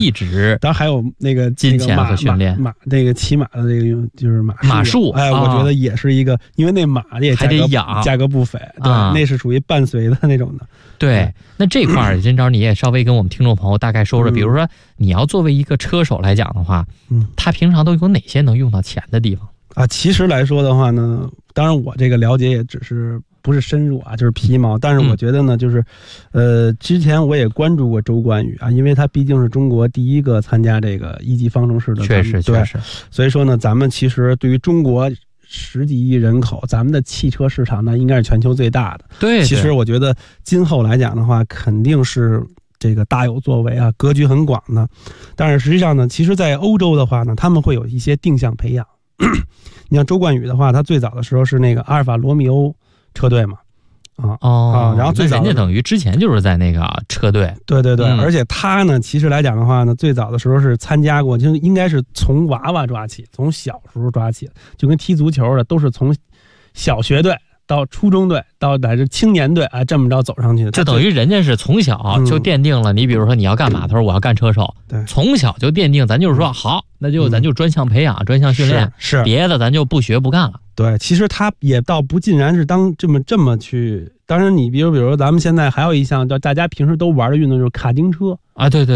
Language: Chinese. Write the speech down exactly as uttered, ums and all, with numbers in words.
一直当然还有那个金钱和训练， 马那个骑马的这个就是马术， 马术， 哎， 啊、 我觉得也是一个，因为那马也还得养， 价格不菲，对，啊、那是属于伴随的那种的。 对，嗯、那这块儿今朝你也稍微跟我们听众朋友大概说说，嗯、比如说你要作为一个车手来讲的话，嗯，他平常都有哪些能用到钱的地方啊？其实来说的话呢，当然我这个了解也只是。不是深入啊，就是皮毛。但是我觉得呢，就是，呃，之前我也关注过周冠宇啊，因为他毕竟是中国第一个参加这个一级方程式的， 确实确实。 所以说呢，咱们其实对于中国十几亿人口，咱们的汽车市场呢，应该是全球最大的。 对， 其实我觉得今后来讲的话，肯定是这个大有作为啊，格局很广的。但是实际上呢，其实在欧洲的话呢，他们会有一些定向培养。你像周冠宇的话，他最早的时候是那个阿尔法罗密欧车队嘛，啊哦， 啊，然后最早人家等于之前就是在那个车队， 对对对、 嗯， 而且他呢，其实来讲的话呢，最早的时候是参加过，就应该是从娃娃抓起，从小时候抓起，就跟踢足球的，都是从小学队到初中队到乃至青年队啊，这么着走上去的， 就等于人家是从小就奠定了。嗯、你比如说你要干嘛，他说我要干车手， 对， 从小就奠定，咱就是说好，那就咱就专项培养、嗯、专项训练， 是, 是别的咱就不学不干了。 对，其实他也倒不尽然是当这么这么去。当然，你比如比如咱们现在还有一项叫大家平时都玩的运动，就是卡丁车啊，对对。